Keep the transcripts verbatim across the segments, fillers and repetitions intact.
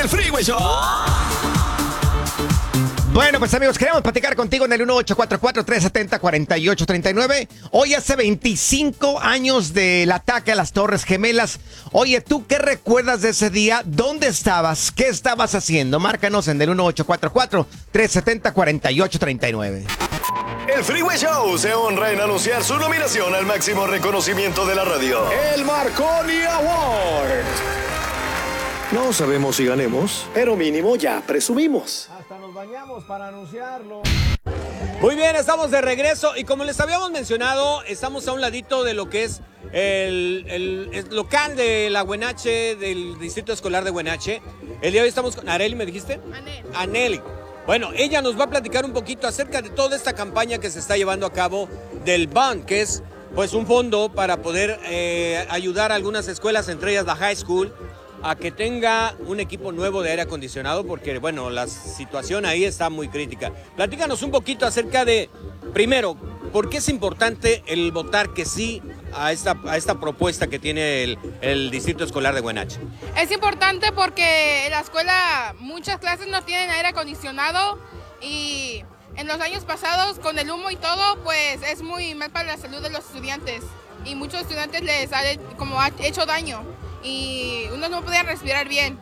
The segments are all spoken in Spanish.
el Freeway Show. Bueno, pues amigos, queremos platicar contigo en el uno ocho cuatro cuatro, tres siete cero, cuatro ocho tres nueve. Hoy hace veinticinco años del ataque a las Torres Gemelas. Oye, ¿tú qué recuerdas de ese día? ¿Dónde estabas? ¿Qué estabas haciendo? Márcanos en el uno ocho cuatro cuatro, tres siete cero, cuatro ocho tres nueve. El Freeway Show se honra en anunciar su nominación al máximo reconocimiento de la radio, el Marconi Award. No sabemos si ganemos, pero mínimo ya presumimos. Hasta nos bañamos para anunciarlo. Muy bien, estamos de regreso y como les habíamos mencionado, estamos a un ladito de lo que es el, el, el local de la U N H, del Distrito Escolar de U N H. El día de hoy estamos con Arely, ¿me dijiste? Anel. Anel. Bueno, ella nos va a platicar un poquito acerca de toda esta campaña que se está llevando a cabo del B A N, que es pues un fondo para poder eh, ayudar a algunas escuelas, entre ellas la high school, a que tenga un equipo nuevo de aire acondicionado, porque, bueno, la situación ahí está muy crítica. Platícanos un poquito acerca de, primero, ¿por qué es importante el votar que sí a esta, a esta propuesta que tiene el, el Distrito Escolar de U N H? Es importante porque en la escuela muchas clases no tienen aire acondicionado y en los años pasados con el humo y todo, pues es muy mal para la salud de los estudiantes y muchos estudiantes les ha como ha hecho daño y uno no podía respirar bien.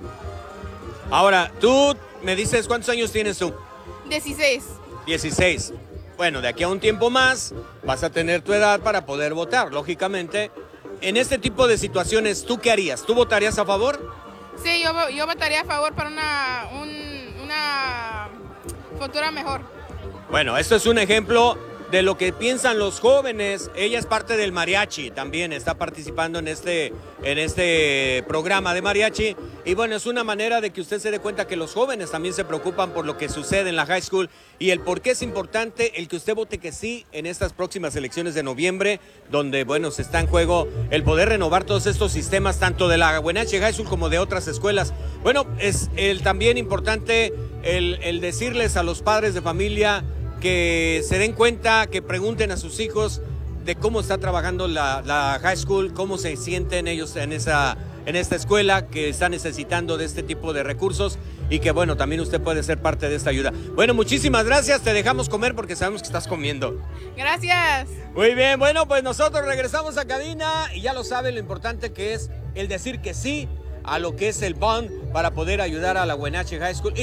Ahora, tú me dices, ¿cuántos años tienes tú? dieciséis. dieciséis. Bueno, de aquí a un tiempo más vas a tener tu edad para poder votar, lógicamente. En este tipo de situaciones, ¿tú qué harías? ¿Tú votarías a favor? Sí, yo, yo votaría a favor para una, un, una futura mejor. Bueno, esto es un ejemplo de lo que piensan los jóvenes. Ella es parte del mariachi, también está participando en este, en este programa de mariachi. Y bueno, es una manera de que usted se dé cuenta que los jóvenes también se preocupan por lo que sucede en la high school y el por qué es importante el que usted vote que sí en estas próximas elecciones de noviembre, donde, bueno, se está en juego el poder renovar todos estos sistemas, tanto de la U N H High School como de otras escuelas. Bueno, es el, también importante el, el decirles a los padres de familia que se den cuenta, que pregunten a sus hijos de cómo está trabajando la, la high school, cómo se sienten ellos en, esa, en esta escuela, que está necesitando de este tipo de recursos y que, bueno, también usted puede ser parte de esta ayuda. Bueno, muchísimas gracias, te dejamos comer porque sabemos que estás comiendo. Gracias. Muy bien, bueno, pues nosotros regresamos a cabina y ya lo saben lo importante que es el decir que sí a lo que es el B A N para poder ayudar a la U N H High School y